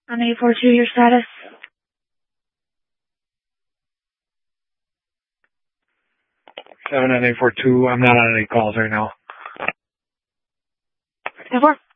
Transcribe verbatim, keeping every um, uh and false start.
On eight four two, your status? seven on eight four two, I'm not on any calls right now. ten four.